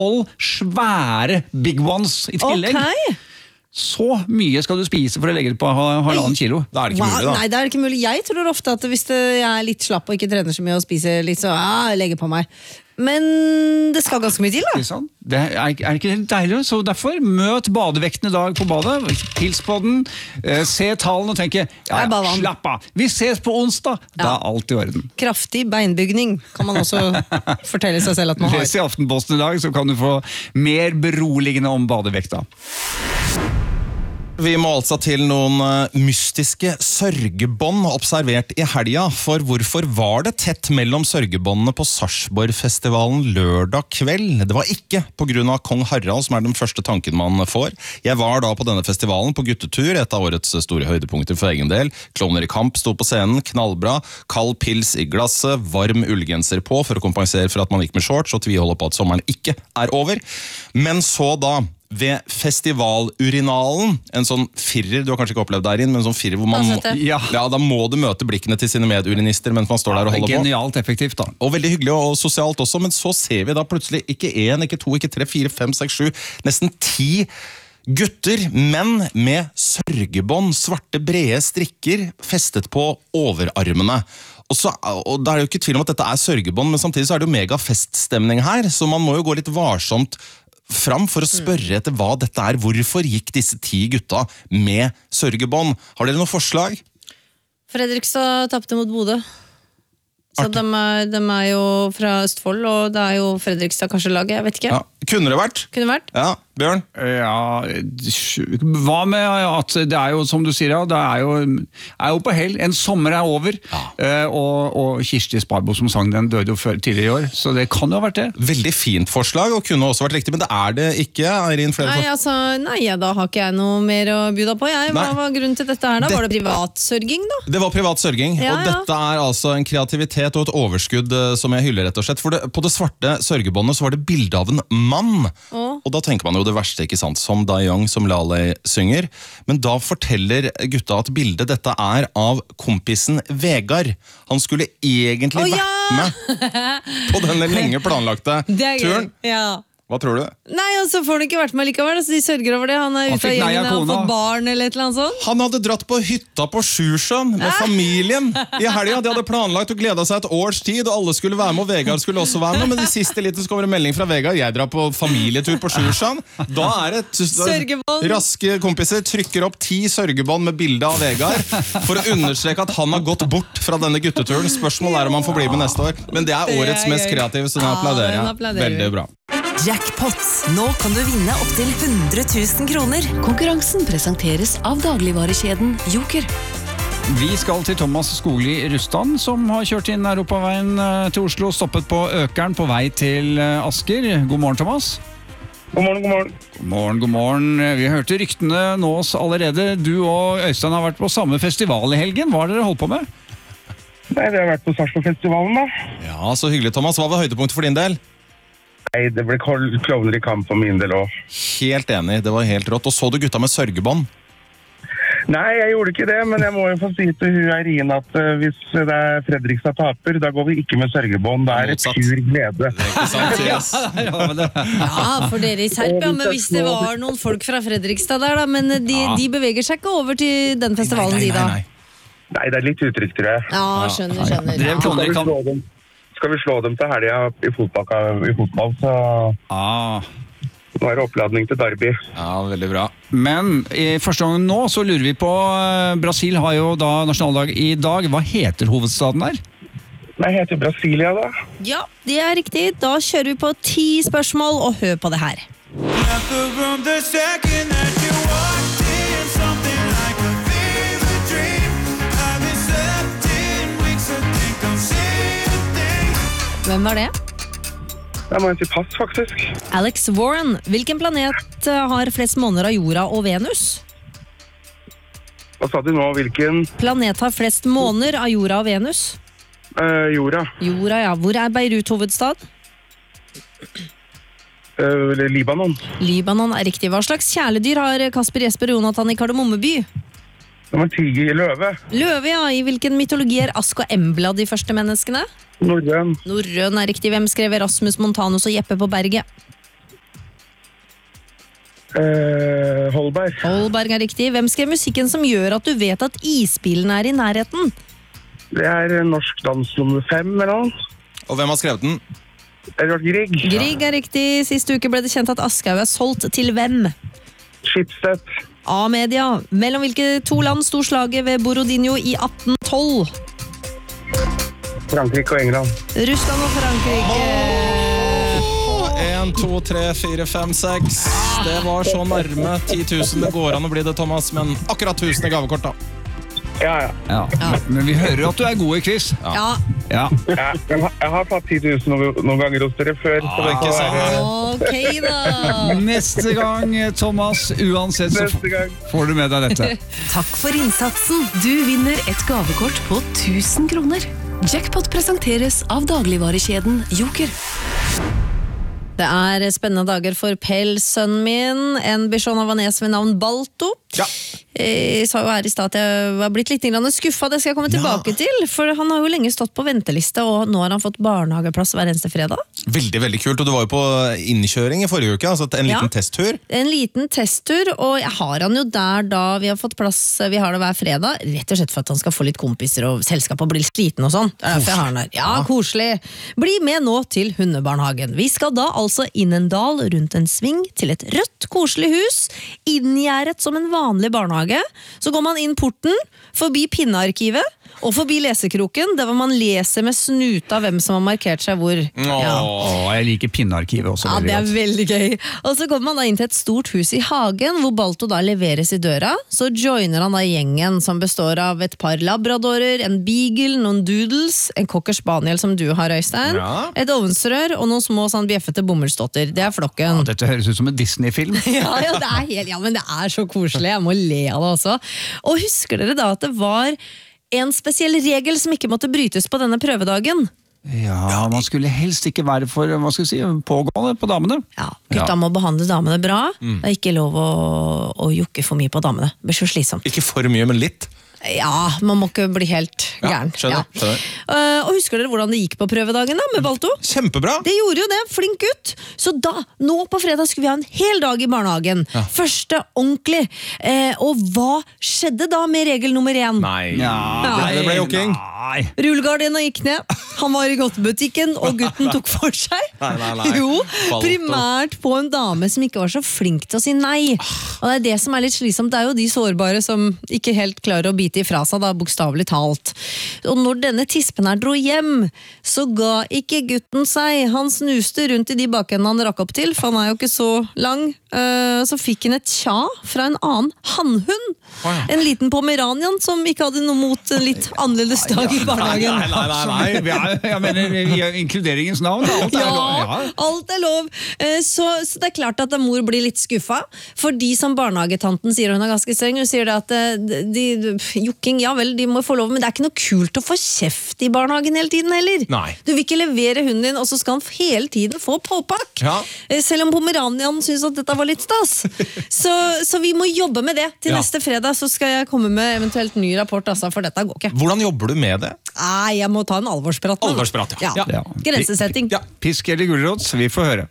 12 svære big ones I tillegg. Ok. Så mye skal du spise for å legge det på 1,5 kilo. Da er det ikke mulig, da. Nei, det er ikke mulig. Jeg tror ofte at hvis jeg er litt slapp og ikke trener så mye og spiser litt, så jeg legger på meg. Men det skal ganske mye til, da. Ikke sant? Det er ikke helt deilig, så derfor møt badevekten I dag på badet, hils på den, se tallene og tenke, slapp av, vi ses på onsdag, da alt I orden. Kraftig beinbygning kan man også fortelle seg selv at man har. Les I Aftenposten I dag, så kan du få mer beroligende om badevekta. Vi må altså til noen mystiske sørgebånd observert I helga, for hvorfor var det tett mellom sørgebåndene på Sarpsborgfestivalen lørdag kveld? Det var ikke på grunn av Kong Harald, som den første tanken man får. Jeg var da på denne festivalen på guttetur, et av årets store høydepunkter for egen del. Klovner I kamp sto på scenen, knallbra, kald pils I glasset, varm ullgenser på for å kompensere for at man gikk med shorts og tviholder på at sommeren ikke over. Men så da, ved festivalurinalen, en sånn firer, du har kanskje ikke opplevd der inn, men en sånn firer hvor man da må du møte blikkene til sine medurinister mens man står der og holder på. Genialt effektivt da. Og veldig hyggelig og sosialt også, men så ser vi da plutselig ikke 1, ikke 2, ikke 3, 4, 5, 6, 7, nesten 10 gutter, menn med sørgebånd, svarte brede strikker festet på overarmene. Og da det jo ikke tvil om at dette sørgebånd, men samtidig så det jo mega feststemning her, så man må jo gå litt varsomt fram for å spørre etter hva dette hvorfor gikk disse 10 gutta med sørgebånd? Har dere noen forslag? Fredrikstad tappte mot Bodø. Så de jo fra Østfold, og det jo Fredrikstad kanskje laget, jeg vet ikke. Ja. Kunne det vært? Kunne vært. Ja, Bjørn? Ja, hva med at det jo, som du sier, det jo på hell. En sommer over, og Kirsti Sparbo som sang den døde jo tidligere I år, så det kan jo ha vært det. Veldig fint forslag, og kunne også vært riktig, men det det ikke, Eirin? Nei, da har ikke jeg noe mer å bjuda på. Hva var grunnen til dette her da? Var det privatsørging da? Det var privatsørging, og dette altså en kreativitet og et overskudd som jeg hyller rett og slett. For på det svarte sørgebåndet så var det bilde av en mann, og da tenker man jo det verste, ikke sant, som Da Young, som Laleh synger, men da forteller gutta at bildet dette av kompisen Vegard. Han skulle egentlig vært med på denne lenge planlagte turen. Hva tror du? Nei, så får han ikke vært med likevel, så de sørger over det. Han ute av gjengen, han har fått barn eller et eller annet sånt. Han hadde dratt på hytta på Sjusjøen med familien I helga. De hadde planlagt og gledet seg et års tid, og alle skulle være med, og Vegard skulle også være med, men I siste liten så kommer det melding fra Vegard. Jeg drar på familietur på Sjusjøen. Da det raske kompiser trykker opp 10 sørgebånd med bilde av Vegard, for å understreke at han har gått bort fra denne gutteturen. Spørsmålet om han får bli med neste år, men det årets mest kreative, så den applauderer jeg. Veldig bra. Jackpot. Nå kan du vinne opp til 100 000 kroner. Konkurransen presenteres av dagligvarekjeden Joker. Vi skal til Thomas Skogli Rustan, som har kjørt inn Europaveien til Oslo, stoppet på Økeren på vei til Asker. God morgen, Thomas. God morgen, god morgen. God morgen, god morgen. Vi hørte ryktene nå allerede. Du og Øystein har vært på samme festival I helgen. Hva har dere holdt på med? Nei, vi har vært på Sarpsborgfestivalen da. Ja, så hyggelig, Thomas. Hva var høydepunktet for din del? Nei, det ble klovner I kamp for min del også. Helt enig, det var helt rått. Og så du gutta med sørgebånd? Nei, jeg gjorde ikke det, men jeg må jo få si til hun Eirin at hvis det Fredrikstad taper, da går vi ikke med sørgebånd. Det et pur glede. Ikke sant, yes. For dere I Serp, men hvis det var noen folk fra Fredrikstad der da, men de beveger seg ikke over til den festivalen de da? Nei, det litt uttrykk, tror jeg. Ja, skjønner. Skal vi slå dem til helga I fotball, så nå det oppladning til Derby. Ja, veldig bra. Men I første gang nå så lurer vi på, Brasil har jo da nasjonaldag I dag. Hva heter hovedstaden der? Nei, heter Brasilia da. Ja, det riktig. Da kjører vi på 10 spørsmål, og hør på det her. Hvem var det? Jeg må si pass, faktisk. Alex Warren. Hvilken planet har flest måneder av Jorda og Venus? Hva sa du nå? Hvilken? Planet har flest måneder av Jorda og Venus? Jorda. Jorda, ja. Hvor Beirut hovedstad? Libanon. Libanon riktig. Hva slags kjæledyr har Kasper Jesper og Jonathan I Kardemommeby? Det var tiger, løve. Løve, ja. I hvilken mytologi Ask og Embla de første menneskene? Norrøn. Norrøn riktig. Hvem skrev Rasmus Montanus og Jeppe på berget? Holberg. Holberg er riktig. Hvem skrev musikken som gjør at du vet at isbilen er i nærheten? Det norsk dans nummer 5 eller noe. Og hvem har skrevet den? Edvard Grieg. Grieg er riktig. Siste uke ble det kjent at Aschehoug er solgt til hvem? Schibsted. A-media. Mellom hvilke to land sto slaget ved Borodino i 1812? Frankrike og England. Russland og Frankrike. 1, 2, 3, 4, 5, 6. Det var så nærme 10 000 det går an å bli det, Thomas, men akkurat 1000 i gavekort da. Ja. Men vi hører at du er god i quiz. Ja. Jeg har tatt 10 000 noen ganger hos dere før. Så det ikke sant. Ok da. Neste gang, Thomas, uansett så Neste gang. får du med deg dette. Takk for innsatsen. Du vinner et gavekort på 1000 kroner. Jackpot presenteres av dagligvarekjeden Joker. Det er spennende dager for pelssønnen min, en bichon havanes ved navn Balto. Ja. Jeg sa jo her i stad at jeg var blitt litt skuffet, det skal jeg komme tilbake til, for han har jo lenge stått på venteliste, og nå har han fått barnehageplass hver eneste fredag. Veldig, veldig kult, og du var jo på innkjøring i forrige uke, altså en liten testtur. En liten testtur, og jeg har han jo der da vi har fått plass, vi har det hver fredag, rett og slett for at han skal få litt kompiser og selskap og bli sliten og sånn. Det er derfor jeg har han her. Ja, koselig. Bli med nå til hundebarnehagen. Vi skal da altså inn en dal rundt en sving til et rødt, koselig hus, inngjerdet som en vanlig barnehage. Så går man inn porten, forbi pinnearkivet og forbi lesekroken, der hvor man leser med snuta hvem som har markert seg hvor. Jeg liker pinnearkivet også. Ja, det er veldig gøy. Og så kommer man da inn til et stort hus i hagen, hvor Balto da leveres i døra. Så joiner han da gjengen som består av et par labradorer, en beagle, noen doodles, en cocker spaniel som du har, Øystein, et ovnsrør og noen små sånn bjeffete bomullsdotter. Det er flokken. Dette høres ut som en Disney-film. Men det er så koselig. Jeg må le av det også. Og husker dere da at det var en spesiell regel som ikke måtte brytes på denne prøvedagen? Ja, man skulle helst ikke være for, pågående på damene. Ja, gutta må behandle damene bra. Det er ikke lov å jukke for mye på damene. Det blir så slitsomt. Ikke for mye, men litt. Ja, man må ikke bli helt gæren. Skjønner. Og husker dere hvordan det gikk på prøvedagen da, med Balto? Kjempebra! Det gjorde jo det, flink gutt. Så da, nå på fredag skulle vi ha en hel dag i barnehagen. Første ordentlig. Og hva skjedde da med regel nummer 1? Nei, det ble jokking. Rullegardina gikk ned, han var i godtebutikken, og gutten tok for seg. Nei. Jo, Balto. primært på en dame som ikke var så flink til å si nei. Og det er det som er litt slitsomt, det er jo de sårbare som ikke helt klarer å bite ifra seg, da, bokstavelig talt. Og når denne tispen her dro hjem, så ga ikke gutten seg. Han snuste rundt i de bakendene han rakk opp til, for han er jo ikke så lang. Så fikk han et tja fra en annen hannhund. En liten pomeranian som ikke hadde noe mot en litt annerledes dag i barnehagen. Nei. Jeg mener, i inkluderingens navn, alt er lov. Ja. Alt er lov. Så det er klart at mor blir litt skuffa, fordi som barnehagetanten sier, hun er ganske streng, hun sier det at jukking, ja vel, de må få lov, men det er ikke noe kult å få kjeft i barnehagen hele tiden heller. Nei. Du vil ikke levere hunden din, og så skal han hele tiden få påpakk. Ja. Selv om pomeranian synes at dette var litt stas. Så vi må jobbe med det. Til neste fredag så skal jeg komme med eventuelt ny rapport, altså, for dette går ikke. Hvordan jobber du med det? Nei, jeg må ta en alvorsprat. Alvorsprat, ja. Ja. Grensesetting. Ja. Pisk eller gulrot, så vi får høre.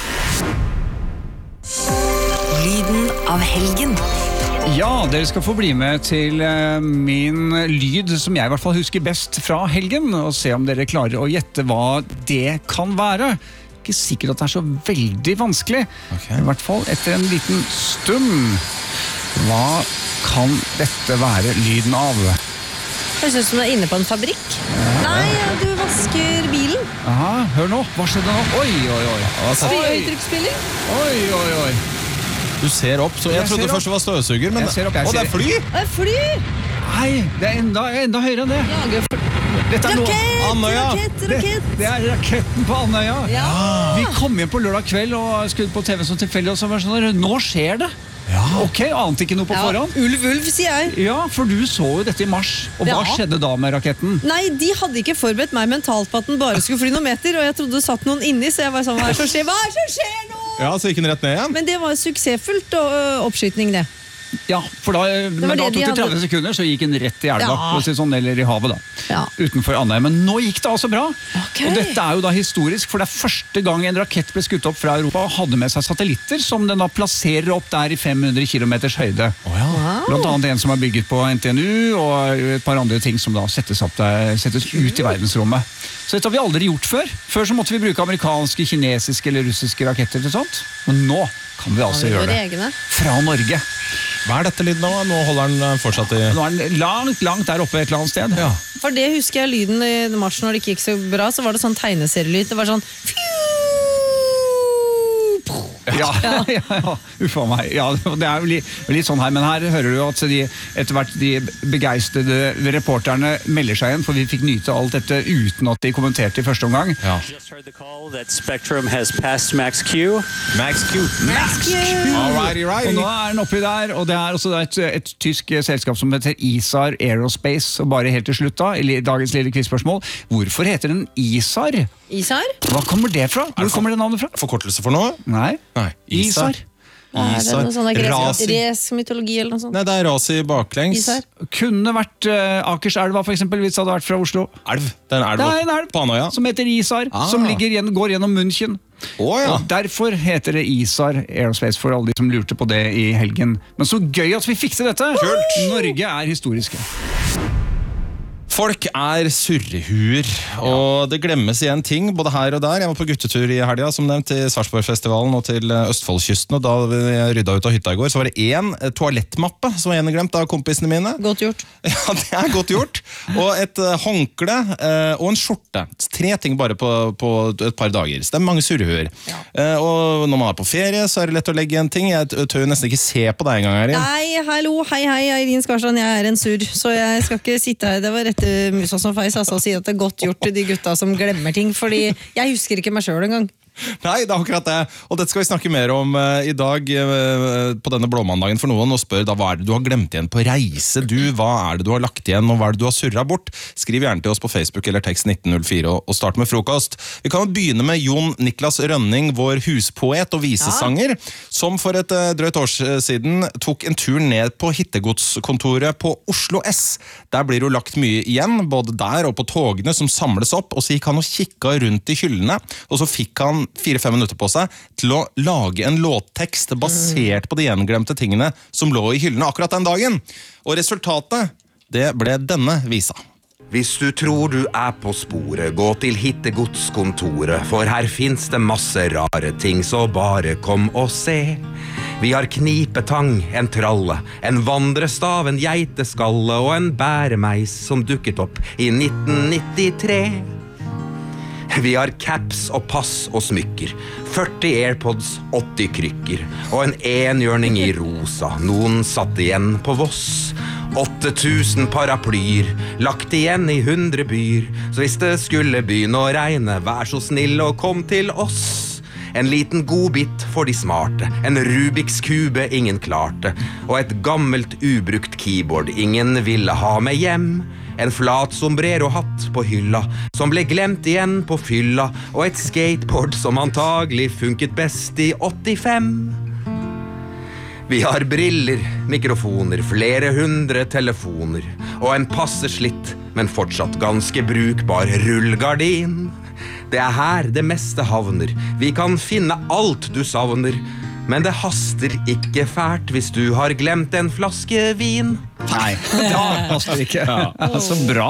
Lyden av helgen. Ja, dere skal få bli med til min lyd som jeg i hvert fall husker best fra helgen, og se om dere klarer å gjette hva det kan være. Ikke sikkert at det er så veldig vanskelig. I hvert fall etter en liten stund. Hva kan dette være lyden av? Jeg synes du er inne på en fabrikk. Nei, du vasker bilen. Aha, hør nå. Hva skjedde nå? Oi. Høytrykksspilling. Oi. Du ser opp, så jeg trodde først det var støvsuger, men Jeg ser opp, jeg det er ser- fly! Det er fly. Nei, det er enda høyere enn det. Dette er Andøya. Rakett. Det er raketten på Andøya. Ja. Vi kom hjem på lørdag kveld og skudde på TV som tilfeldig, og så var det sånn, nå skjer det. Ok, ante ikke noe på forhånd. Ulv, sier jeg. Ja, for du så jo dette i mars. Og hva Ja. skjedde da med raketten? Nei, de hadde ikke forberedt meg mentalt på at den bare skulle fly noen meter, og jeg trodde det satt noen inni, så jeg var sånn, hva er det som skjer nå? Ja, så gikk den rett ned igjen. Men det var suksessfullt og oppskytning, det. Ja, for da, men da tok det 30 sekunder, så gikk den rett i elva, for å si sånn, eller i havet da, utenfor Andøya. Men nå gikk det altså bra, og dette er jo da historisk, for det er første gang en rakett ble skutt opp fra Europa, og hadde med seg satellitter, som den da plasserer opp der i 500 kilometers høyde. Blant annet en som er bygget på NTNU, og et par andre ting som da settes ut i verdensrommet. Så dette har vi aldri gjort før. Før så måtte vi bruke amerikanske, kinesiske eller russiske raketter til sånt. Men nå kan vi altså gjøre det fra Norge. Hva er dette lyd nå? Nå holder den fortsatt i... Nå er den langt der oppe et eller annet sted. Ja. For det husker jeg lyden i marsjen når det ikke gikk så bra, så var det sånn tegneserielyd. Det var sånn... Ja, uffa meg. Ja, det er jo litt sånn her, men her hører du at etter hvert de begeistrede reporterne melder seg igjen, for vi fikk nyte alt dette uten at de kommenterte i første omgang. Just heard the call that Spectrum has passed Max Q. Max Q. Alrighty. Og nå er den oppi der, og det er også et tysk selskap som heter ISAR Aerospace, og bare helt til slutt da, i dagens lille quizspørsmål, hvorfor heter den ISAR? ISAR? Hva kommer det fra? Hvor kommer det navnet fra? Forkortelse for noe? Nei. ISAR. Er det noe sånn gresk mytologi eller noe sånt? Nei, det er Rasi baklengs. ISAR. Kunne vært Akerselva for eksempel, hvis det hadde vært fra Oslo. Elv. Det er en elv på Andøya. Som heter ISAR, som går gjennom München. Og derfor heter det ISAR Aerospace, for alle de som lurte på det i helgen. Men så gøy at vi fikk til dette! Kult. Norge er historiske. Folk er surrehuer, og det glemmes igjen ting, både her og der. Jeg var på guttetur i helga, som nevnt, til Sarpsborgfestivalen og til Østfoldkysten, og da vi rydda ut av hytta i går, så var det en toalettmappe som var gjennomglemt av kompisene mine. Godt gjort. Ja, det er godt gjort. Og et håndkle og en skjorte. 3 ting bare på et par dager. Så det er mange surrehuer. Og når man er på ferie, så er det lett å legge en ting. Jeg tør nesten ikke se på deg en gang, Eirin. Nei, hallo, hei, Eirin Skarsland, jeg er en surr, så jeg skal ikke sitte her. Det var rett musa som feis, altså, å si at det er godt gjort til de gutta som glemmer ting, fordi jeg husker ikke meg selv en gang. Nei, det er akkurat det. Og dette skal vi snakke mer om i dag på denne blåmandagen for noen, og spør da hva er det du har glemt igjen på reise hva er det du har lagt igjen, og hva er det du har surret bort? Skriv gjerne til oss på Facebook eller tekst 1904 og start med frokost. Vi kan begynne med Jon Niklas Rønning, vår huspoet og visesanger, som for et drøyt år siden tok en tur ned på hittegodskontoret på Oslo S. Der blir jo lagt mye igjen, både der og på togene som samles opp, og så gikk han og kikket rundt i hyllene, og så fikk han 4-5 minutter på seg til å lage en låttekst basert på de gjenglemte tingene som lå i hyllene akkurat den dagen. Og resultatet, det ble denne visa. Hvis du tror du er på sporet, gå til hittegodskontoret, for her finnes det masse rare ting, så bare kom og se. Vi har knipetang, en tralle, en vandrestav, en geiteskalle og en bæremeis som dukket opp i 1993. Vi har caps og pass og smykker, 40 AirPods, 80 krykker, og en enhjørning i rosa, noen satt igjen på Voss. 8000 paraplyer, lagt igjen i 100 byer, så hvis det skulle begynne å regne, vær så snill og kom til oss. En liten godbit for de smarte, en Rubiks kube ingen klarte, og et gammelt ubrukt keyboard ingen ville ha med hjem. En flat sombrero-hatt på hylla, som ble glemt igjen på fylla, og et skateboard som antagelig funket best i 85. Vi har briller, mikrofoner, flere 100 telefoner, og en passe slitt, men fortsatt ganske brukbar rullegardin. Det er her det meste havner, vi kan finne alt du savner, men det haster ikke fælt hvis du har glemt en flaske vin. Nei, det haster ikke. Så bra.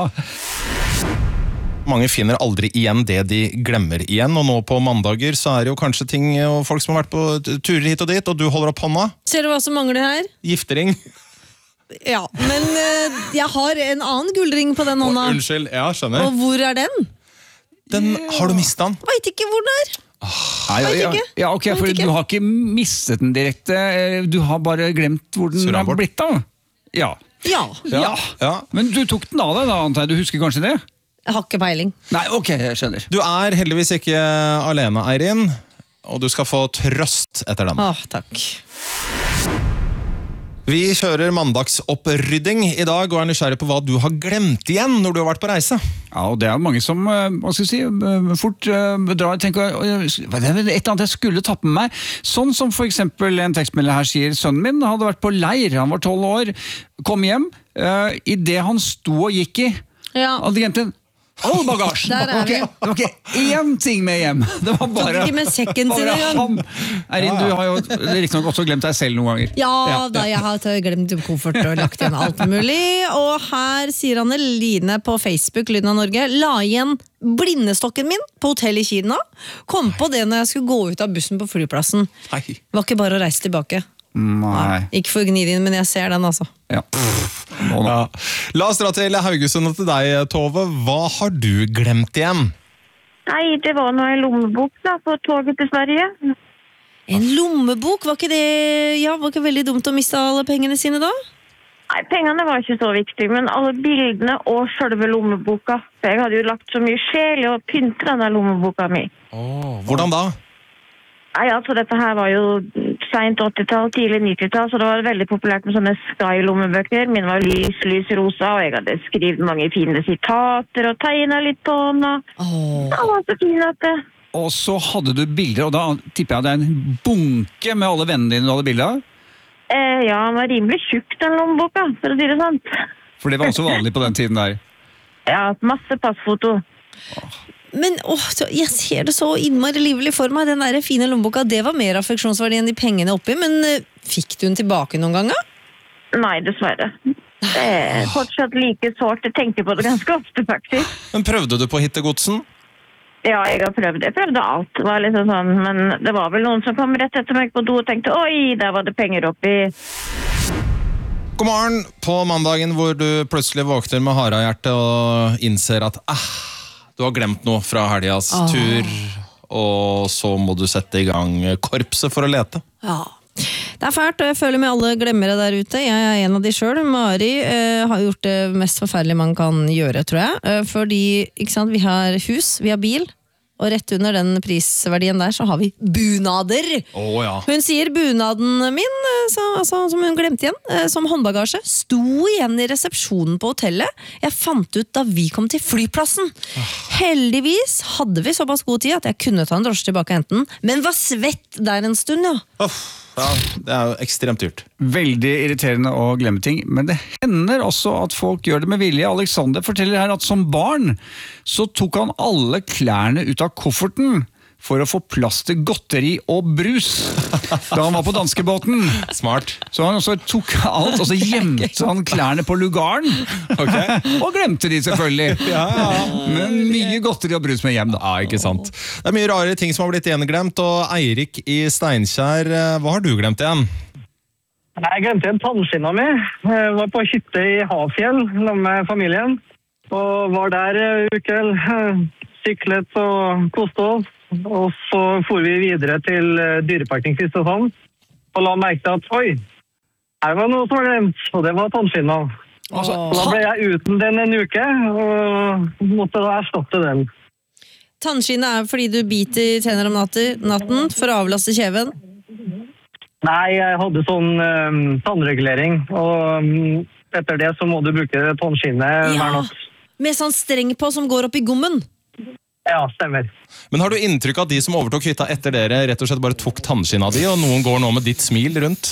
Mange finner aldri igjen det de glemmer igjen, og nå på mandager så er det jo kanskje ting og folk som har vært på turer hit og dit, og du holder opp hånda. Ser du hva som mangler her? Giftering. Ja, men jeg har en annen gullring på den hånda. Unnskyld, ja, skjønner. Og hvor er den? Den har du mistet den. Vet ikke hvor den er. Ja, ok, for du har ikke mistet den direkte, du har bare glemt hvor den har blitt av. Ja. Men du tok den av deg da, antar jeg, du husker kanskje det? Jeg har ikke peiling. Nei, ok, jeg skjønner. Du er heldigvis ikke alene, Eirin, og du skal få trøst etter den. Takk. Vi kjører mandagsopprydning I dag, og nysgjerrig på hva du har glemt igjen når du har vært på reise. Ja, og det mange som, hva skal jeg si, fort drar, tenker, det et eller annet jeg skulle ta på meg. Sånn som for eksempel en tekstmelder her sier, sønnen min hadde vært på leir, han var 12 år, kom hjem, I det han sto og gikk I, hadde glemt en all bagasjen. Der vi. Det var ikke én ting med hjem. Det var bare, ikke med sekken sin ham. Erin, du har jo riktignok også glemt deg selv noen ganger. Ja, da jeg har glemt koffert og lagt igjen alt mulig. Og her sier Anne-Line på Facebook, Lyden av Norge, la igjen blindestokken min på hotell I Kina. Kom på det når jeg skulle gå ut av bussen på flyplassen. Nei. Var ikke bare å reise tilbake. Nei. Ikke for å gni det inn, men jeg ser den altså. Ja. Ja. La oss dra til Haugesund og til deg, Tove. Hva har du glemt igjen? Nei, det var noe lommebok da, på toget til Sverige. En lommebok? Var ikke det var ikke veldig dumt å miste alle pengene sine da? Nei, pengene var ikke så viktige, men alle bildene og selve lommeboka. For jeg hadde jo lagt så mye sjel I å pynte denne lommeboka mi. Hvordan da? Nei, altså dette her var jo sent 80-tall, tidlig 90-tall, så det var veldig populært med sånne Sky-lommebøker. Min var lys rosa, og jeg hadde skrevet mange fine sitater og tegnet litt på den. Det var så fint at det... Og så hadde du bilder, og da tipper jeg det en bunke med alle vennene dine du hadde bilder av? Ja, den var rimelig tjukk den lommeboka, for å si det sant. For det var også vanlig på den tiden der. Ja, masse passfoto. Men jeg ser det så innmari livlig for meg, den der fine lommeboka, det var mer affeksjonsverdi enn de pengene oppi, men fikk du den tilbake noen ganger? Nei, dessverre. Det fortsatt like sårt, jeg tenkte på det ganske ofte faktisk. Men prøvde du på hittegodsen? Ja, jeg har prøvd. Jeg prøvde alt. Det var liksom sånn, men det var vel noen som kom rett etter meg på do og tenkte, oi, der var det penger oppi. God morgen på mandagen hvor du plutselig våkner med harehjerte og innser at du har glemt noe fra helgas tur, og så må du sette I gang korpset for å lete. Ja. Det fælt, og jeg føler med alle glemmere der ute. Jeg en av de selv. Mari har gjort det mest forferdelige man kan gjøre, tror jeg. Fordi, ikke sant, vi har hus, vi har bil, og rett under den prisverdien der så har vi bunader. Ja. Hun sier bunaden min, som hun glemte igjen, som håndbagasje, sto igjen I resepsjonen på hotellet. Jeg fant ut da vi kom til flyplassen. Heldigvis hadde vi såpass god tid at jeg kunne ta en drosje tilbake enten, men var svett der en stund, ja. Ja, det jo ekstremt dyrt. Veldig irriterende å glemme ting, men det hender også at folk gjør det med vilje. Alexander forteller her at som barn så tok han alle klærne ut av kofferten for å få plass til godteri og brus da han var på danskebåten. Smart. Så han også tok alt, og så gjemte han klærne på lugaren. Og glemte de selvfølgelig. Men mye godteri og brus med hjem da. Ja, ikke sant. Det mye rare ting som har blitt gjenglemt, og Eirik I Steinkjer, hva har du glemt igjen? Jeg glemte en tannskinna mi. Jeg var på hytte I Hafjell med familien, og var der uken, syklet og koste oss. Og så for vi videre til dyreparking Kristiansand, og la merke til at, oi, her var noe som var glemt, og det var tannskinna. Da ble jeg uten den en uke, og måtte da erstatte den. Tannskinna fordi du biter tenner om natten for å avlaste kjeven? Nei, jeg hadde sånn tannregulering, og etter det så må du bruke tannskinnet hver natt. Med sånn streng på som går opp I gommen? Ja, stemmer. Men har du inntrykk av at de som overtok hytta etter dere rett og slett bare tok tannskinna di, og noen går nå med ditt smil rundt?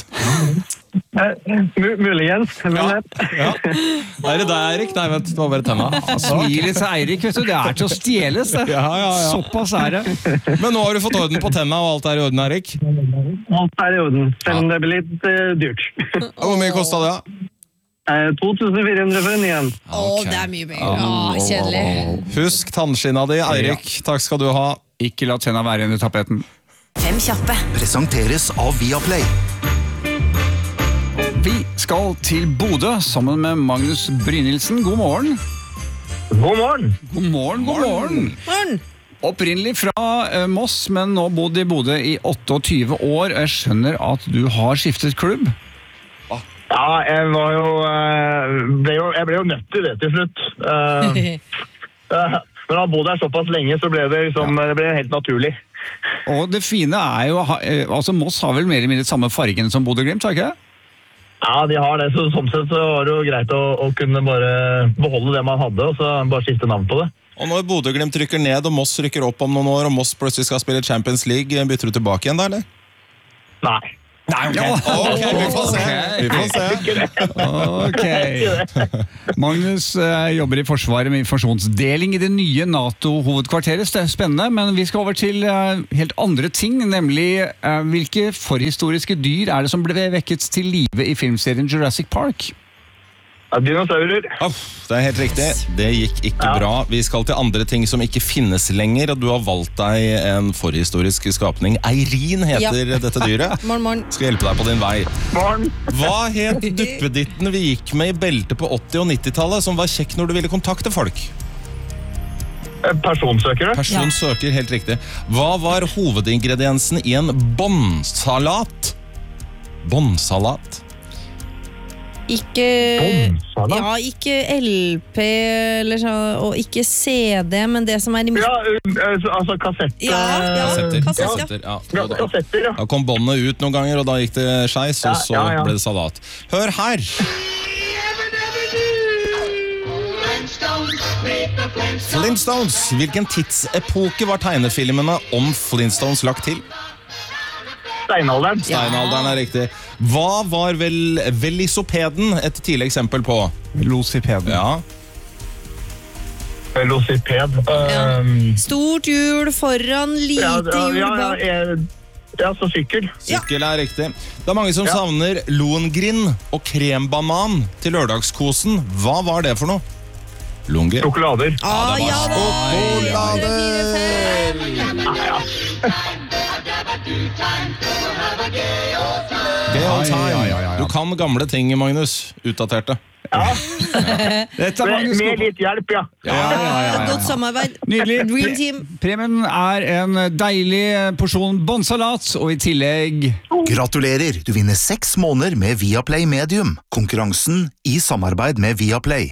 Muligens. Ja. Det deg, Eirik? Nei, vent, det var bare tenna. Smilet til Eirik, vet du, det til å stjeles det. Ja. Såpass det. Men nå har du fått orden på tenna, og alt I orden, Eirik? Alt I orden, selv om det blir litt dyrt. Hvor mye kostet det? 2400 for en igjen. Det mye mer. Kjedelig. Husk tannskinna di, Eirik. Takk skal du ha. Ikke la tenna være under tapeten. 5 kjappe. Presenteres av Viaplay. Vi skal til Bodø sammen med Magnus Brynildsen. God morgen. God morgen. God morgen. Opprinnelig fra Moss, men nå bodd I Bodø I 28 år. Jeg skjønner at du har skiftet klubb. Ja, jeg ble jo nødt til det til slutt. Når han bodde her såpass lenge, så ble det helt naturlig. Og det fine jo, altså Moss har vel mer eller mindre samme fargen som Bodø Glimt, har ikke det? Ja, de har det. Så sånn sett så var det jo greit å kunne bare beholde det man hadde, og så bare skifte navn på det. Og når Bodø/Glimt rykker ned og Moss rykker opp om noen år, og Moss plutselig skal spille Champions League, bytter du tilbake igjen da, eller? Nei. Ok, vi får se. Ok. Magnus jobber i Forsvaret med informasjonsdeling i det nye NATO-hovedkvarteret. Det er spennende, men vi skal over til helt andre ting, nemlig hvilke forhistoriske dyr er det som ble vekket til live i filmserien Jurassic Park? Dinosaurer. Det er helt riktig. Det gikk ikke bra. Vi skal til andre ting som ikke finnes lenger, og du har valgt deg en forhistorisk skapning. Eirin heter dette dyret. Morgen. Skal hjelpe deg på din vei. Morgen. Hva het duppeditten vi gikk med i beltet på 80- og 90-tallet, som var kjekk når du ville kontakte folk? Personsøkere. Personsøker, helt riktig. Hva var hovedingrediensen i en båndsalat? Båndsalat? Ikke LP eller så, og ikke CD, men det som er i midten. Altså kassett. Kassetter. Kassetter, ja. Da kom båndet ut noen ganger, og da gikk det skeis, og så ble det salat. Hør her! Flintstones. Hvilken tidsepoke var tegnefilmene om Flintstones lagt til? Steinalderen. Steinalderen er riktig. Hva var velocipeden et tidlig eksempel på? Velocipeden. Ja. Velociped. Stort hjul foran, lite hjul bak. Ja, så sykkel. Sykkel er riktig. Det er mange som savner Lohengrin og krembanan til lørdagskosen. Hva var det for noe? Lohengrin? Sjokolader. Du kan gamle ting, Magnus. Utdaterte. Med litt hjelp, Godt samarbeid. Nydelig. Dream team. Premien er en deilig porsjon båndsalat, og i tillegg... Gratulerer, du vinner 6 måneder med Viaplay Medium. Konkurransen i samarbeid med Viaplay.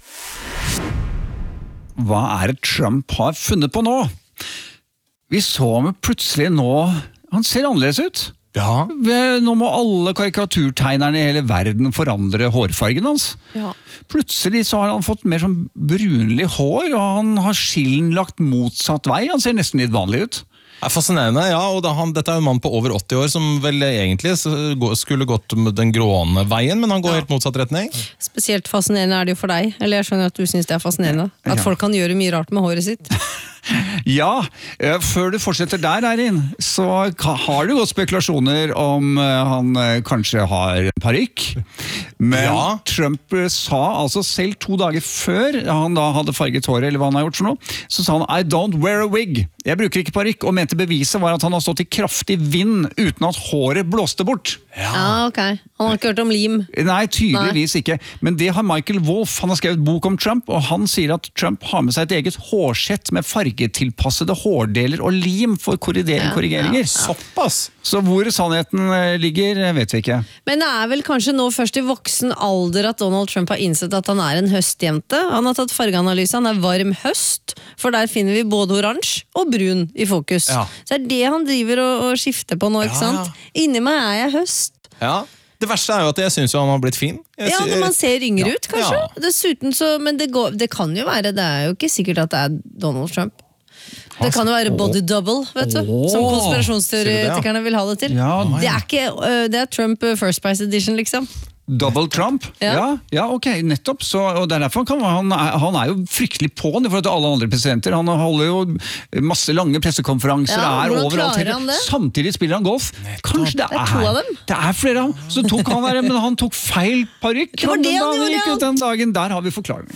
Hva er det Trump har funnet på nå? Vi så ham plutselig nå. Han ser annerledes ut. Ja. Nå må alle karikaturtegnerne i hele verden forandre hårfargen hans. Ja. Plutselig så har han fått mer sånn brunlig hår, og han har skillen lagt motsatt vei. Han ser nesten litt vanlig ut. Det er fascinerende, ja, og dette er en mann på over 80 år som vel egentlig skulle gått den gråne veien, men han går helt motsatt retning. Spesielt fascinerende er det jo for deg, eller jeg skjønner at du synes det er fascinerende. At folk kan gjøre mye rart med håret sitt. Ja, før du fortsetter der, Eirin, så har du gått spekulasjoner om han kanskje har parykk. Men Trump sa altså selv 2 dager før han da hadde farget håret, eller hva han har gjort for noe, så sa han I don't wear a wig. Jeg bruker ikke parykk, og mente beviset var at han har stått i kraftig vind uten at håret blåste bort. Ok. Han har ikke hørt om lim. Nei, tydeligvis ikke. Men det har Michael Wolff, han har skrevet bok om Trump, og han sier at Trump har med seg et eget hårsett med fargetilpassede hårdeler og lim for korrigeringer. Såpass! Så hvor sannheten ligger, vet vi ikke. Men det er vel kanskje nå først i voksen alder at Donald Trump har innsett at han er en høstjente. Han har tatt fargeanalyse, han er varm høst, for der finner vi både oransje og brun i fokus. Så er det han driver og skifter på nå, ikke sant? Inni meg er jeg høst. Ja. Det verste er jo at jeg synes jo han har blitt fin. Når man ser yngre ut, kanskje. Dessuten så, men det kan jo være, det er jo ikke sikkert at det er Donald Trump. Det kan jo være body double, vet du, som konspirasjonsteoretikerne vil ha det til. Det er Trump First Price Edition, liksom. Double Trump? Ja, ok, nettopp. Så, og det er derfor han er jo fryktelig på det, for at alle andre presidenter, han holder jo masse lange pressekonferanser, er overalt. Samtidig spiller han golf. Kanskje det er 2 av dem? Det er flere av dem. Så tok han men han tok feil parykk. Det var det han gjorde, den dagen. Der har vi forklaringen.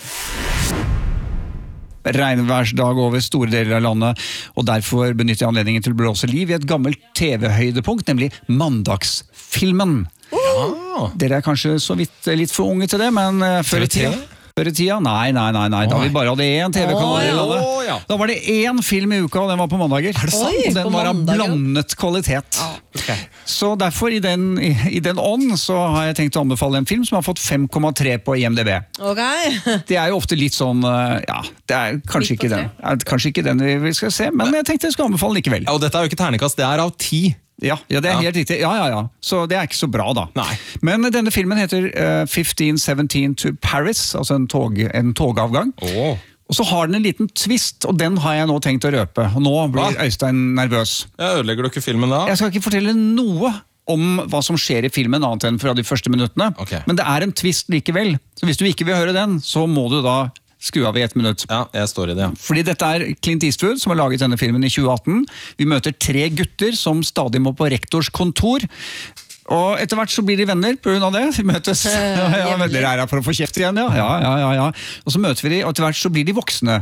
Regnværsdag over store deler av landet, og derfor benytter jeg anledningen til å blåse liv i et gammelt TV-høydepunkt, nemlig Mandagsfilmen. Dere er kanskje så vidt litt for unge til det, men før i tida? Nei, da vi bare hadde 1 TV-kanal i landet. Da var det 1 film i uka, og den var på mandager. Er det sant? Og den var av blandet kvalitet. Så derfor, i den ånd, så har jeg tenkt å anbefale en film som har fått 5,3 på IMDb. Det er jo ofte litt sånn, det er kanskje ikke den vi skal se, men jeg tenkte jeg skulle anbefale den likevel. Og dette er jo ikke terningkast, det er av 10. Ja, det er helt riktig. Ja. Så det er ikke så bra, da. Nei. Men denne filmen heter 1517 to Paris, altså en togavgang. Og så har den en liten twist, og den har jeg nå tenkt å røpe. Og nå blir Øystein nervøs. Ødelegger du ikke filmen da? Jeg skal ikke fortelle noe om hva som skjer i filmen, annet enn fra de første minuttene. Okay. Men det er en twist likevel. Så hvis du ikke vil høre den, så må du da skru av i 1 minutt. Ja, jeg står i det, ja. Fordi dette er Clint Eastwood som har laget denne filmen i 2018. Vi møter 3 gutter som stadig må på rektors kontor. Og etter hvert så blir de venner på grunn av det. Vi møtes. Dere er her for å få kjeft igjen, ja. Og så møter vi de, og etter hvert så blir de voksne.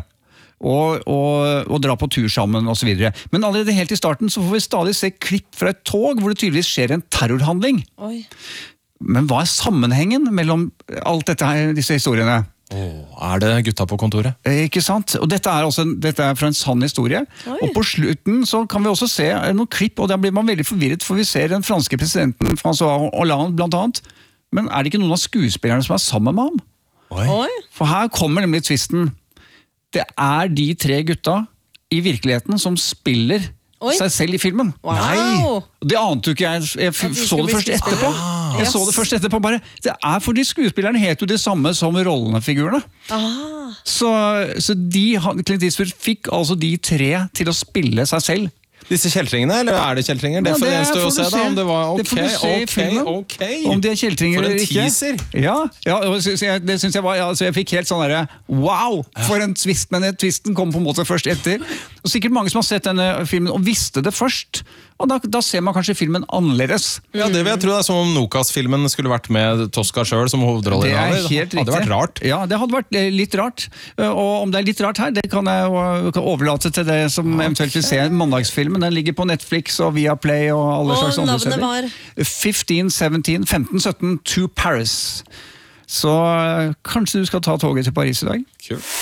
Og dra på tur sammen og så videre. Men allerede helt i starten så får vi stadig se klipp fra et tog hvor det tydeligvis skjer en terrorhandling. Oi. Men hva er sammenhengen mellom alt disse historiene? Er det gutta på kontoret? Ikke sant? Og dette er fra en sann historie. Oi. Og på slutten så kan vi også se noen klipp, og da blir man veldig forvirret, for vi ser den franske presidenten François Hollande blant annet. Men er det ikke noen av skuespillerne som er sammen med ham? Oi. For her kommer nemlig tvisten. Det er de 3 gutta i virkeligheten som spiller seg selv i filmen. Wow. Nei! Det ante jo ikke jeg. Jeg så det først etterpå. Jeg så det først etterpå bare. Det er fordi skuespillerne heter jo det samme som rollefigurene. Så Clint Eastwood fikk altså de 3 til å spille seg selv. Disse kjeltringene, eller er det kjeltringer? Det får gjenstå å se da, om det var det får du se i filmen. Om de er kjeltringer eller ikke. For en teaser! Ja, det synes jeg var, altså jeg fikk helt sånn der, wow, for en twist, men twisten kom på en måte først etter. Og sikkert mange som har sett denne filmen og visste det først, og da ser man kanskje filmen annerledes. Ja, det vil jeg tro det er som om Nokas-filmen skulle vært med Tosca selv som hovedrolle. Det er helt riktig. Det hadde vært rart. Ja, det hadde vært litt rart. Og om det er litt rart her, det kan jeg overlate til det som eventuelt vil se mandagsfilmen. Den ligger på Netflix og Viaplay og alle slags andre steder. Og navnet var? 1517 to Paris. Så kanskje du skal ta toget til Paris i dag? Kult.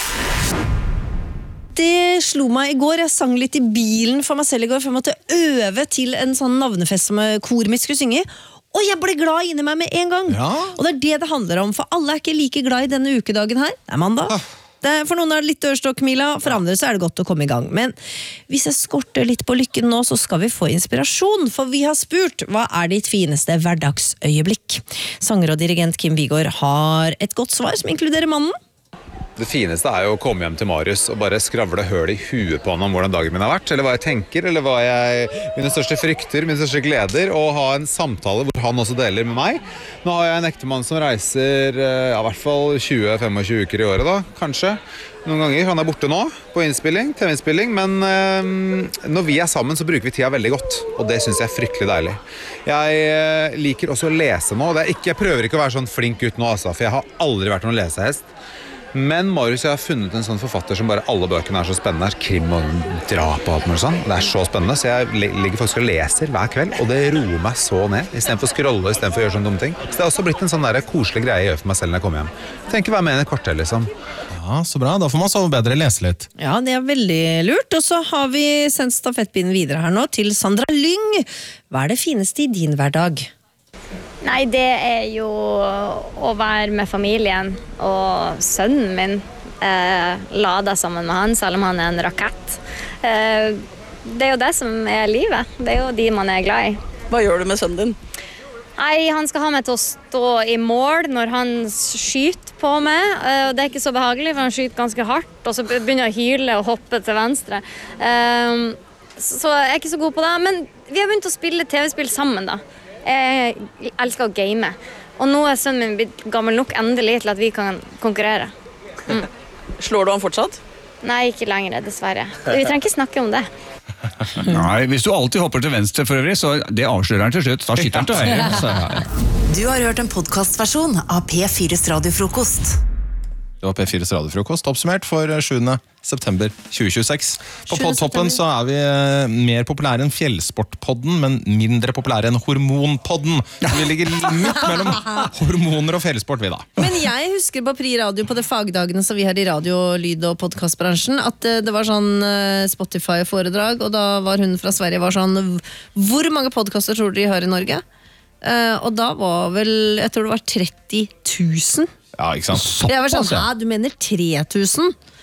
Det slo meg i går, jeg sang litt i bilen for meg selv i går, for jeg måtte øve til en sånn navnefest som kor mitt skulle synge, og jeg ble glad inni meg med en gang. Ja. Og det er det handler om, for alle er ikke like glad i denne ukedagen her. Det er mandag. For noen er det litt dørstokkmila, for andre så er det godt å komme i gang. Men hvis jeg skorter litt på lykken nå, så skal vi få inspirasjon, for vi har spurt, hva er ditt fineste hverdagsøyeblikk? Sanger og dirigent Kim Vigård har et godt svar som inkluderer mannen. Det fineste er jo å komme hjem til Marius og bare skravle høl i huet på han om hvordan dagen min har vært, eller hva jeg tenker, eller mine største frykter, mine største gleder, og ha en samtale hvor han også deler med meg. Nå har jeg en ektemann som reiser i hvert fall 20-25 uker i året da, kanskje. Noen ganger, han er borte nå på TV-innspilling, men når vi er sammen så bruker vi tida veldig godt, og det synes jeg er fryktelig deilig. Jeg liker også å lese nå, jeg prøver ikke å være sånn flink ut nå, altså, for jeg har aldri vært noen lesehest. Men Marius, jeg har funnet en sånn forfatter som bare alle bøkene er så spennende, krim og drap og alt mulig sånn. Det er så spennende, så jeg ligger faktisk og leser hver kveld, og det roer meg så ned, i stedet for å scrolle, i stedet for å gjøre sånne dumme ting. Så det har også blitt en sånn der koselig greie jeg gjør for meg selv når jeg kommer hjem. Jeg tenker være med i et kvarter, liksom. Ja, så bra. Da får man sove bedre, lese litt. Ja, det er veldig lurt. Og så har vi sendt stafettpinnen videre her nå til Sandra Lyng. Hva er det fineste i din hverdag? Nei, det er jo å være med familien og sønnen min. Lade sammen med han, selv om han er en rakett. Det er jo det som er livet. Det er jo de man er glad i. Hva gjør du med sønnen din? Nei, han skal ha meg til å stå i mål når han skyter på meg. Det er ikke så behagelig, for han skyter ganske hardt, og så begynner jeg å hyle og hoppe til venstre. Så jeg er ikke så god på det, men vi har begynt å spille TV-spill sammen da. Jeg elsker å game, og nå er sønnen min blitt gammel nok endelig til at vi kan konkurrere. Slår du han fortsatt? Nei, ikke lenger, dessverre. Vi trenger ikke snakke om det. Nei, hvis du alltid hopper til venstre for øvrig, så det avslører han til slutt. Da skyter han til høyre. Du har hørt en podcastversjon av P4's radiofrokost. Det var P4's radiofrokost, oppsummert for 7. september 2026. På podtoppen så er vi mer populære enn Fjellsportpodden, men mindre populære enn Hormonpodden. Vi ligger midt mellom hormoner og fjellsport, vi da. Men jeg husker på Pri Radio på de fagdagene som vi har i radio, lyd- og podcastbransjen, at det var sånn Spotify-foredrag, og da var hun fra Sverige var sånn, hvor mange podcaster tror dere de har i Norge? Og da var vel, jeg tror det var 30 000. Ja, ikke sant? Jeg var sånn, du mener 3000?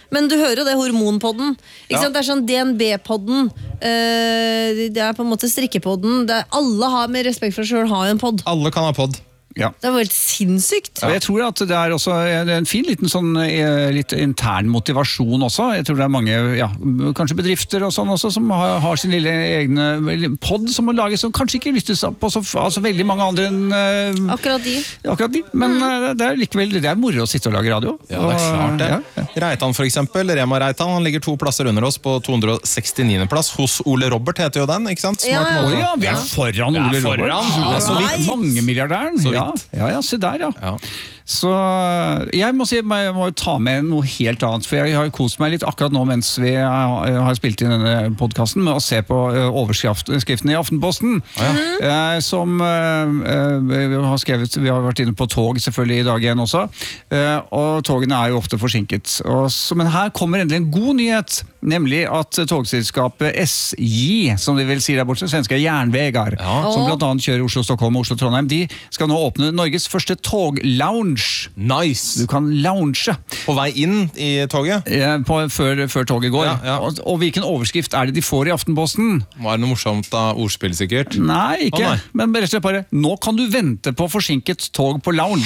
Men du hører jo det hormonpodden. Ikke sant? Det sånn DNB-podden. Det på en måte strikkepodden. Alle har med respekt for seg selv har jo en podd. Alle kan ha podd. Ja. Det var helt sinnssykt. Jeg tror at det også en fin liten sånn litt intern motivasjon også. Jeg tror det mange, kanskje bedrifter og sånn også, som har sin lille egne podd som må lage, som kanskje ikke lyttes på så veldig mange andre enn akkurat de. Men det likevel, det moro å sitte og lage radio. Ja, det klart det. Reitan for eksempel, Rema Reitan, han ligger 2 plasser under oss på 269. plass hos Ole Robert, heter jo den, ikke sant? Smart måte. Ja, vi foran Ole Robert. Så vidt. Mange milliardæren. Ja, se der, ja. Så jeg må si, jeg må ta med noe helt annet, for jeg har kost meg litt akkurat nå mens vi har spilt inn denne podcasten med å se på overskriften i Aftenposten, som vi har skrevet, vi har vært inne på tog selvfølgelig i dag igjen også, og togene jo ofte forsinket. Men her kommer endelig en god nyhet, nemlig at togselskapet SJ, som de vil si der borte, svenske Jernvägar, som blant annet kjører Oslo-Stockholm og Oslo-Trondheim, de skal nå åpne Norges første toglounge. Nice. Du kan lounge. På vei inn i toget? Før toget går. Og hvilken overskrift det de får i Aftenposten? Var det noe morsomt da, ordspill sikkert? Nei, ikke. Men rett og slett bare, nå kan du vente på forsinket tog på lounge.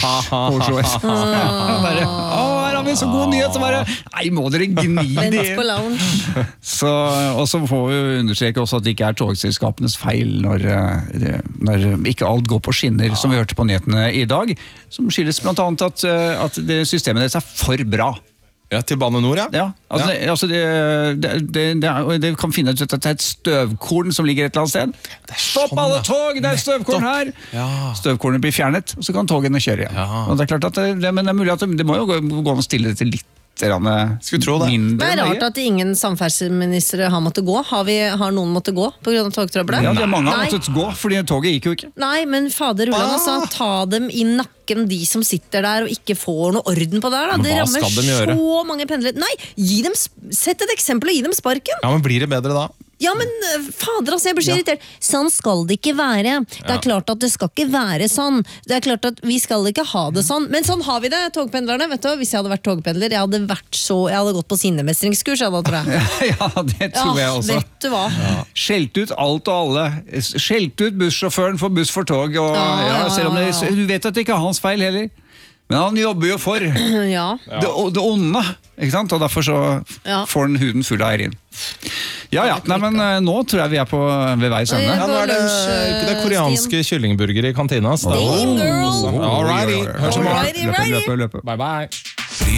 Her har vi så god nyhet, nei, må dere gni det? Vent på lounge. Og så får vi understreke også at det ikke togselskapenes feil når ikke alt går på skinner, som vi hørte på nyhetene i dag, som skyldes blant annet at det systemet deres for bra. Ja, til Bane Nor, ja. Det kan finne ut at det et støvkorn som ligger et eller annet sted. Stopp alle tog, det støvkorn her! Støvkornet blir fjernet, og så kan togene kjøre igjen. Og det klart at men det mulig at det må jo gå an å stille det til litt skulle tro det. Det rart at ingen samferdselsministre har måttet gå. Har noen måttet gå på grunn av togtrøbbelet? Ja, det mange har måttet gå, fordi toget gikk jo ikke. Nei, men fader Ulland ta dem i nakken, de som sitter der og ikke får noe orden på det da. Det rammer så mange pendlere. Nei, sett et eksempel og gi dem sparken. Ja, men blir det bedre da? Ja, men fader, jeg blir så irritert. Sånn skal det ikke være. Det klart at det skal ikke være sånn. Det klart at vi skal ikke ha det sånn. Men sånn har vi det, togpendlerne. Vet du, hvis jeg hadde vært togpendler, jeg hadde gått på sinnemestringskurs, tror jeg. Ja, det tror jeg også. Vet du hva? Skjelt ut alt og alle. Skjelt ut bussjåføren for buss for tog. Selv om du vet at det ikke er hans feil heller. Men han jobber jo for det onde, ikke sant? Og derfor så får den huden full av ærin. Nei, men nå tror jeg vi ved veis ende. Nå det koreanske kyllingburger i kantina. Damn girl! Alrighty. Løpe. Bye bye.